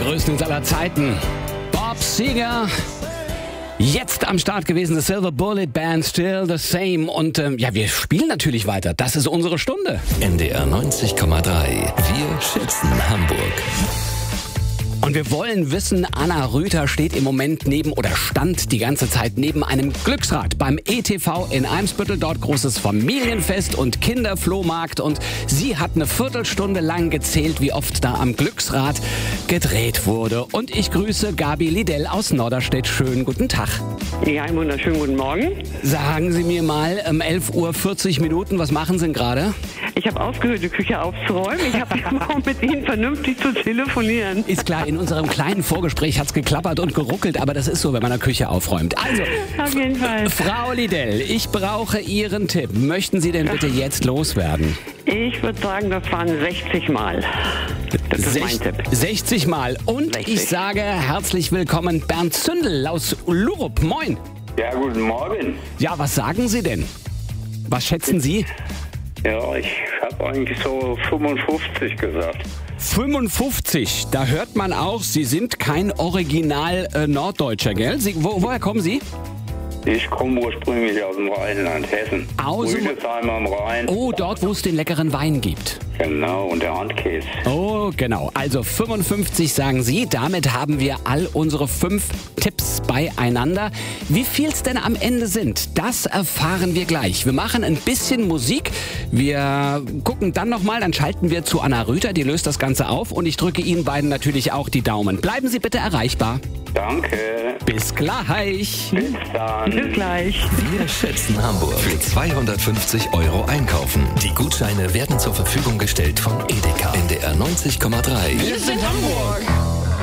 größten Hits aller Zeiten. Bob Seger. Jetzt am Start gewesen, The Silver Bullet Band, Still the Same. Und wir spielen natürlich weiter. Das ist unsere Stunde. NDR 90,3. Wir schätzen Hamburg. Und wir wollen wissen, Anna Rüther steht im Moment stand die ganze Zeit neben einem Glücksrad beim ETV in Eimsbüttel. Dort großes Familienfest und Kinderflohmarkt. Und sie hat eine Viertelstunde lang gezählt, wie oft da am Glücksrad gedreht wurde. Und ich grüße Gabi Lidell aus Norderstedt. Schönen guten Tag. Ja, einen wunderschönen guten Morgen. Sagen Sie mir mal, 11:40 Uhr, was machen Sie denn gerade? Ich habe aufgehört, die Küche aufzuräumen. Ich habe vor, mit Ihnen vernünftig zu telefonieren. Ist klar, in unserem kleinen Vorgespräch hat's geklappert und geruckelt, aber das ist so, wenn man eine Küche aufräumt. Also, auf jeden Fall. Frau Lidell, ich brauche Ihren Tipp. Möchten Sie denn bitte jetzt loswerden? Ich würde sagen, das waren 60 Mal. Das ist mein Tipp. 60 Mal. Und 60. Ich sage herzlich willkommen Bernd Zündel aus Lurup. Moin. Ja, guten Morgen. Ja, was sagen Sie denn? Was schätzen Sie? Ja, ich habe eigentlich so 55 gesagt. 55, da hört man auch, Sie sind kein Original Norddeutscher, gell? Woher kommen Sie? Ich komme ursprünglich aus dem Rheinland, Hessen. Aus dem Rüdesheim am Rhein. Oh, dort, wo es den leckeren Wein gibt. Genau, und der Handkäse. Oh, genau. Also 55 sagen Sie. Damit haben wir all unsere 5 Tipps beieinander. Wie viel es denn am Ende sind, das erfahren wir gleich. Wir machen ein bisschen Musik. Wir gucken dann nochmal, dann schalten wir zu Anna Rüther. Die löst das Ganze auf und ich drücke Ihnen beiden natürlich auch die Daumen. Bleiben Sie bitte erreichbar. Danke. Bis gleich. Bis dann. Bis gleich. Wir schätzen Hamburg. Für 250 € einkaufen. Die Gutscheine werden zur Verfügung gestellt von Edeka. NDR 90,3. Wir sind Hamburg.